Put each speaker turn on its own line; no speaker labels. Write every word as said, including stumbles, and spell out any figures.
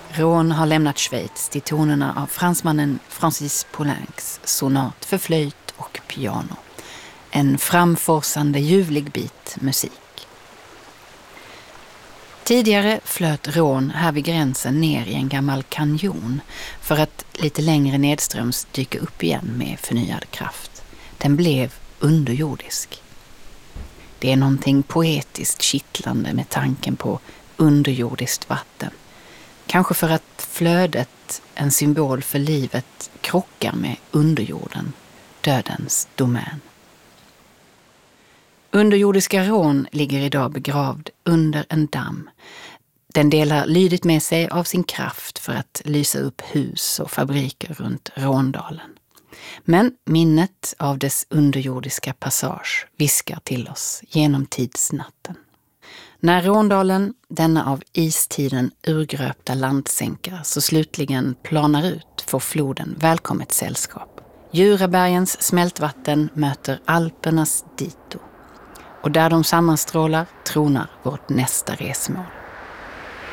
Rån har lämnat Schweiz till tonerna av fransmannen Francis Poulencs sonat för flöjt och piano. En framforsande ljuvlig bit musik. Tidigare flöt Rån här vid gränsen ner i en gammal kanjon för att lite längre nedströms dyka upp igen med förnyad kraft. Den blev underjordisk. Det är någonting poetiskt kittlande med tanken på underjordiskt vatten. Kanske för att flödet, en symbol för livet, krockar med underjorden, dödens domän. Underjordiska Rån ligger idag begravd under en damm. Den delar lydigt med sig av sin kraft för att lysa upp hus och fabriker runt Råndalen. Men minnet av dess underjordiska passage viskar till oss genom tidsnatten. När Råndalen, denna av istiden urgröpta landsänkar, så slutligen planar ut får floden välkommet sällskap. Djurabergens smältvatten möter Alpernas dito. Och där de sammanstrålar tronar vårt nästa resmål.